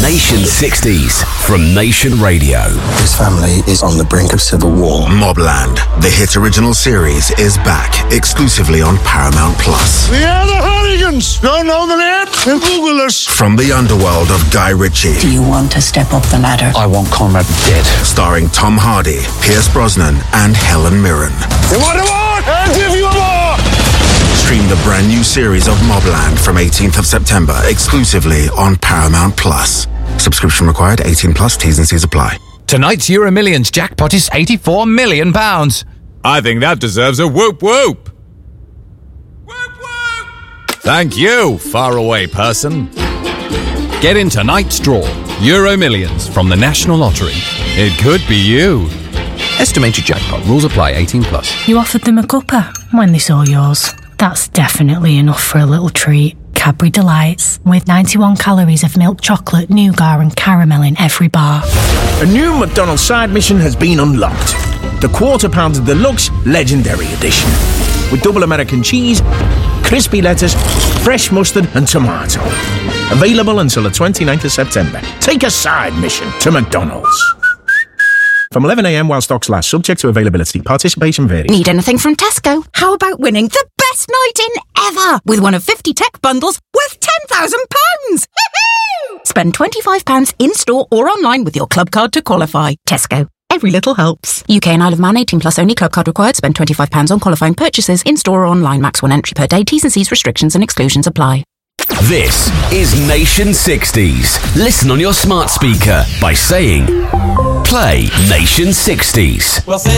Nation 60s from Nation Radio. His family is on the brink of civil war. Mobland, the hit original series, is back exclusively on Paramount Plus. We are the Hooligans. Don't know the name? Then Google us. From the underworld of Guy Ritchie. Do you want to step up the ladder? I want Conrad dead. Starring Tom Hardy, Pierce Brosnan, and Helen Mirren. You want a war? I'll give you a war. Stream the brand new series of Mobland from 18th of September exclusively on Paramount Plus. Subscription required, 18 plus, T's and C's apply. Tonight's Euro Millions jackpot is £84 million. I think that deserves a whoop whoop. Whoop whoop. Thank you, faraway person. Get in tonight's draw. Euro Millions from the National Lottery. It could be you. Estimated jackpot. Rules apply. 18 plus. You offered them a cuppa when they saw yours. That's definitely enough for a little treat. Cadbury Delights, with 91 calories of milk chocolate, nougat and caramel in every bar. A new McDonald's side mission has been unlocked. The Quarter Pounder Deluxe Legendary Edition. With double American cheese, crispy lettuce, fresh mustard and tomato. Available until the 29th of September. Take a side mission to McDonald's. From 11 a.m. while stocks last, subject to availability. Participation varies. Need anything from Tesco? How about winning the best night in ever with one of 50 tech bundles worth £10,000? Spend £25 in-store or online with your club card to qualify. Tesco. Every little helps. UK and Isle of Man 18 plus only. Club card required. Spend £25 on qualifying purchases in-store or online. Max 1 entry per day. T's and C's restrictions and exclusions apply. This is Nation 60s. Listen on your smart speaker by saying, play Nation 60s. Well, say